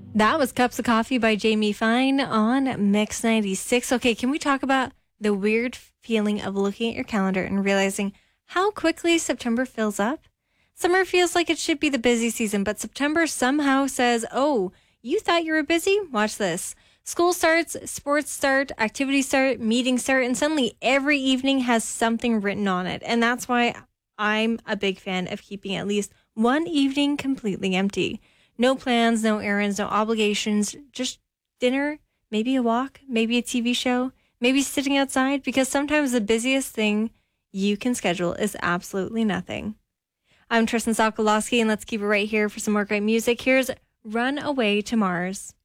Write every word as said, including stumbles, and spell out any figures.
That was Cups of Coffee by Jamie Fine on Mix ninety-six. Okay, can we talk about the weird feeling of looking at your calendar and realizing how quickly September fills up? Summer feels like it should be the busy season, but September somehow says, oh, you thought you were busy? Watch this. School starts, sports start, activities start, meetings start, and suddenly every evening has something written on it. And that's why I'm a big fan of keeping at least one evening completely empty. No plans, no errands, no obligations, just dinner, maybe a walk, maybe a T V show, maybe sitting outside, because sometimes the busiest thing you can schedule is absolutely nothing. I'm Tristan Sokolowski, and let's keep it right here for some more great music. Here's Run Away to Mars.